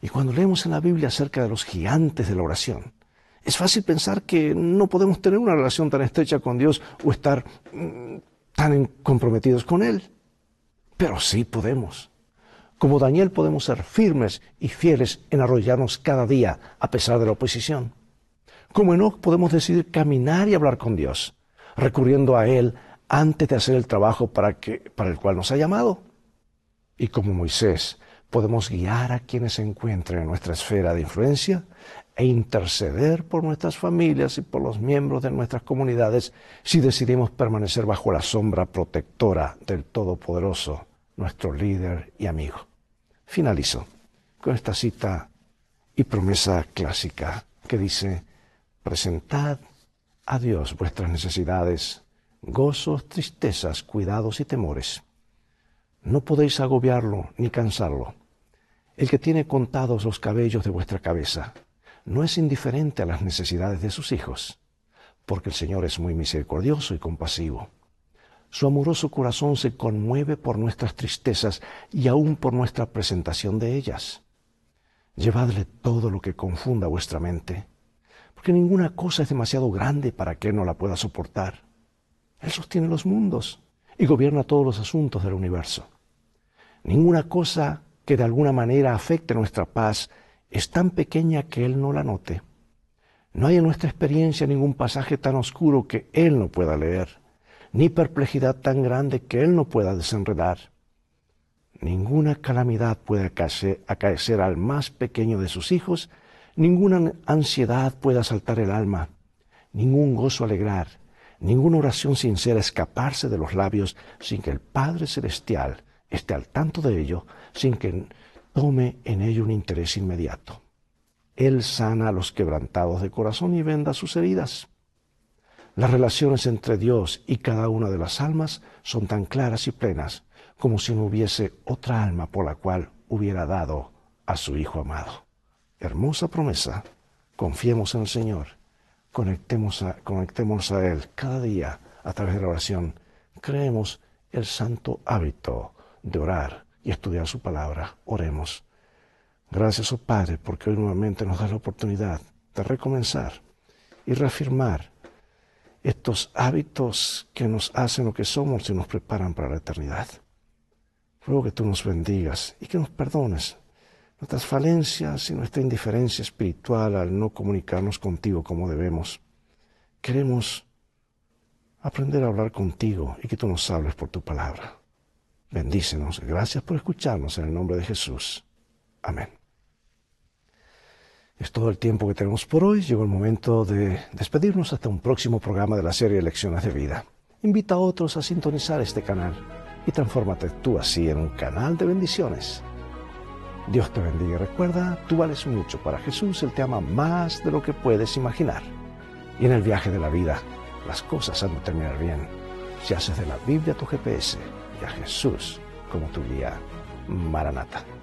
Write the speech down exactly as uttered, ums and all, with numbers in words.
Y cuando leemos en la Biblia acerca de los gigantes de la oración, es fácil pensar que no podemos tener una relación tan estrecha con Dios o estar mmm, tan comprometidos con Él. Pero sí podemos. Como Daniel podemos ser firmes y fieles en arrodillarnos cada día a pesar de la oposición. Como Enoc podemos decidir caminar y hablar con Dios, recurriendo a Él antes de hacer el trabajo para, que, para el cual nos ha llamado. Y como Moisés, podemos guiar a quienes se encuentren en nuestra esfera de influencia e interceder por nuestras familias y por los miembros de nuestras comunidades si decidimos permanecer bajo la sombra protectora del Todopoderoso, nuestro líder y amigo. Finalizo con esta cita y promesa clásica que dice: presentad a Dios vuestras necesidades, gozos, tristezas, cuidados y temores. No podéis agobiarlo ni cansarlo. El que tiene contados los cabellos de vuestra cabeza no es indiferente a las necesidades de sus hijos, porque el Señor es muy misericordioso y compasivo. Su amoroso corazón se conmueve por nuestras tristezas y aún por nuestra presentación de ellas. Llevadle todo lo que confunda vuestra mente, porque ninguna cosa es demasiado grande para que Él no la pueda soportar. Él sostiene los mundos y gobierna todos los asuntos del universo. Ninguna cosa que de alguna manera afecte nuestra paz es tan pequeña que Él no la note. No hay en nuestra experiencia ningún pasaje tan oscuro que Él no pueda leer, ni perplejidad tan grande que Él no pueda desenredar. Ninguna calamidad puede acaecer al más pequeño de sus hijos, ninguna ansiedad puede asaltar el alma, ningún gozo alegrar, ninguna oración sincera escaparse de los labios sin que el Padre Celestial esté al tanto de ello, sin que tome en ello un interés inmediato. Él sana a los quebrantados de corazón y venda sus heridas. Las relaciones entre Dios y cada una de las almas son tan claras y plenas como si no hubiese otra alma por la cual hubiera dado a su Hijo amado. Hermosa promesa. Confiemos en el Señor. Conectemos a, conectémonos a Él cada día a través de la oración. Creemos el santo hábito de orar y estudiar su palabra. Oremos. Gracias, oh Padre, porque hoy nuevamente nos das la oportunidad de recomenzar y reafirmar estos hábitos que nos hacen lo que somos y nos preparan para la eternidad. Ruego que tú nos bendigas y que nos perdones nuestras falencias y nuestra indiferencia espiritual al no comunicarnos contigo como debemos. Queremos aprender a hablar contigo y que tú nos hables por tu palabra. Bendícenos. Gracias por escucharnos en el nombre de Jesús. Amén. Es todo el tiempo que tenemos por hoy. Llegó el momento de despedirnos hasta un próximo programa de la serie Lecciones de Vida. Invita a otros a sintonizar este canal y transfórmate tú así en un canal de bendiciones. Dios te bendiga y recuerda, tú vales mucho para Jesús. Él te ama más de lo que puedes imaginar. Y en el viaje de la vida, las cosas han de terminar bien si haces de la Biblia tu G P S y a Jesús como tu guía. Maranata.